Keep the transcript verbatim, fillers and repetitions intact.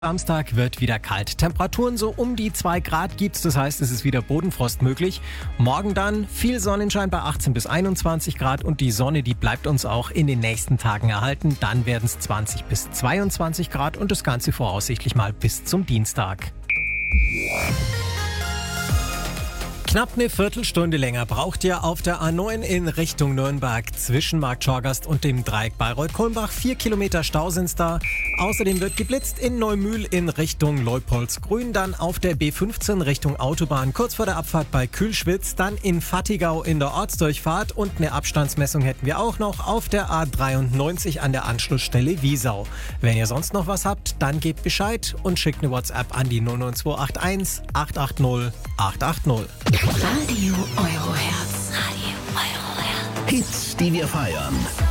Samstag wird wieder kalt. Temperaturen so um die zwei Grad gibt's, das heißt, es ist wieder Bodenfrost möglich. Morgen dann viel Sonnenschein bei achtzehn bis einundzwanzig Grad und die Sonne, die bleibt uns auch in den nächsten Tagen erhalten. Dann werden es zwanzig bis zweiundzwanzig Grad und das Ganze voraussichtlich mal bis zum Dienstag. Knapp eine Viertelstunde länger braucht ihr auf der A neun in Richtung Nürnberg zwischen Markt Schorgast und dem Dreieck Bayreuth-Kulmbach. Vier Kilometer Stau sind's da. Außerdem wird geblitzt in Neumühl in Richtung Leupoldsgrün, dann auf der B fünfzehn Richtung Autobahn kurz vor der Abfahrt bei Kühlschwitz, dann in Fattigau in der Ortsdurchfahrt und eine Abstandsmessung hätten wir auch noch auf der A dreiundneunzig an der Anschlussstelle Wiesau. Wenn ihr sonst noch was habt, dann gebt Bescheid und schickt eine WhatsApp an die null neun zwei acht eins acht acht null acht acht null. Radio Euro Herz. Radio Euro Herz. Hits, die wir feiern.